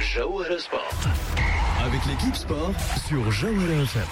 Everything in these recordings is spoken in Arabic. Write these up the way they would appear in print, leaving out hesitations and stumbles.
Jawhara Sport. Avec l'équipe sport sur Jawhara FM.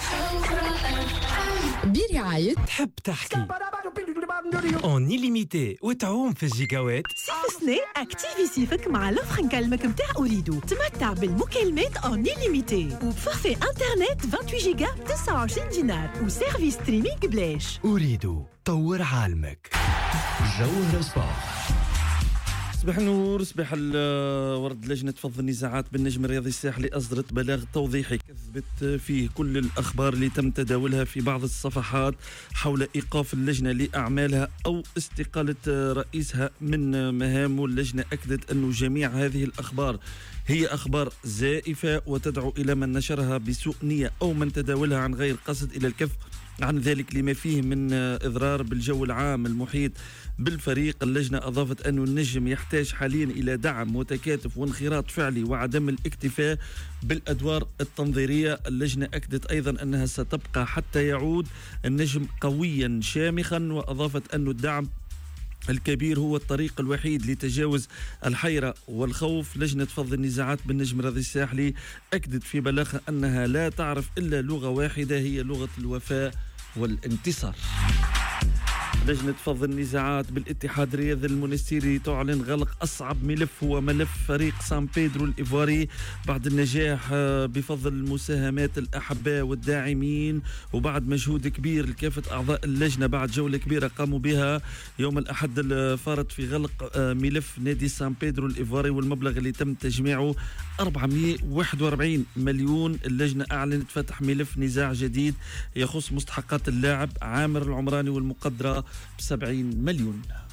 برعاية تحب تحكي اون illimité وتعوم في الجيجاوات. صيف سنة اكتيفي سيفك مع لوفر نكلمك متاع أريدو. تمتع بالمكالمات اون illimité وبفورفي انترنت 28 جيجا ب 29 دينار وسيرفيس ستريمينغ بلاش. أريد طور عالمك. جوهرة سبورت. صباح النور. صباح ورد لجنة فض النزاعات بالنجم الرياضي الساحلي أصدرت بلاغ توضيحي كذبت فيه كل الأخبار اللي تم تداولها في بعض الصفحات حول إيقاف اللجنة لأعمالها أو استقالة رئيسها من مهامه. اللجنة أكدت أن جميع هذه الأخبار هي أخبار زائفة وتدعو إلى من نشرها بسوء نية أو من تداولها عن غير قصد إلى الكف عن ذلك لما فيه من إضرار بالجو العام المحيط بالفريق. اللجنة أضافت أن النجم يحتاج حاليا إلى دعم وتكاتف وانخراط فعلي وعدم الاكتفاء بالأدوار التنظيرية. اللجنة أكدت أيضا أنها ستبقى حتى يعود النجم قويا شامخا، وأضافت أن الدعم الكبير هو الطريق الوحيد لتجاوز الحيرة والخوف. لجنة فض النزاعات بالنجم الرياضي الساحلي أكدت في بلاغها أنها لا تعرف إلا لغة واحدة هي لغة الوفاء والانتصار. لجنة فض النزاعات بالاتحاد الرياضي المونستيري تعلن غلق أصعب ملف هو ملف فريق سان بيدرو الإيفواري بعد النجاح بفضل مساهمات الأحباء والداعمين وبعد مجهود كبير لكافة أعضاء اللجنة بعد جولة كبيرة قاموا بها يوم الأحد الفارط في غلق ملف نادي سان بيدرو الإيفواري والمبلغ اللي تم تجميعه 441 مليون. اللجنة أعلنت فتح ملف نزاع جديد يخص مستحقات اللاعب عامر العمراني والمقدرة ب70 مليون.